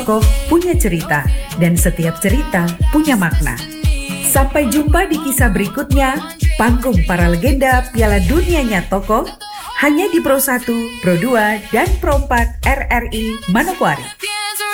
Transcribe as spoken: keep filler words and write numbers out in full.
Tokoh punya cerita, dan setiap cerita punya makna. Sampai jumpa di kisah berikutnya, panggung para legenda Piala Dunianya Tokoh, hanya di Pro satu, Pro dua, dan Pro empat R R I Manokwari.